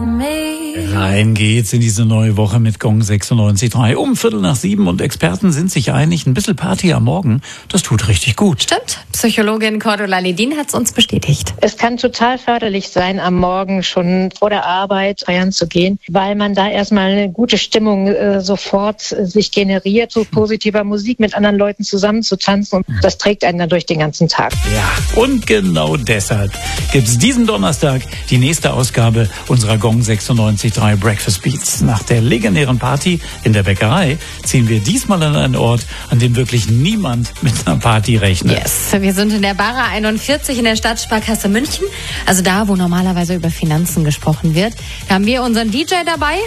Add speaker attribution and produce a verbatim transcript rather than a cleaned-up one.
Speaker 1: Rein geht's in diese neue Woche mit Gong sechsundneunzig Komma drei. Um Viertel nach sieben und Experten sind sich einig, ein bisschen Party am Morgen, das tut richtig gut.
Speaker 2: Stimmt. Psychologin Cordula Ledin hat's uns bestätigt.
Speaker 3: Es kann total förderlich sein, am Morgen schon vor der Arbeit feiern zu gehen, weil man da erstmal eine gute Stimmung äh, sofort äh, sich generiert, so positiver Musik mit anderen Leuten zusammen zu tanzen, und das trägt einen dann durch den ganzen Tag.
Speaker 1: Ja, und genau deshalb gibt's diesen Donnerstag die nächste Ausgabe unserer Gong sechsundneunzig Komma drei Breakfast Beats. Nach der legendären Party in der Bäckerei ziehen wir diesmal an einen Ort, an dem wirklich niemand mit einer Party rechnet.
Speaker 2: Yes, wir sind in der Barra einundvierzig in der Stadtsparkasse München, also da, wo normalerweise über Finanzen gesprochen wird. Da haben wir unseren D J dabei.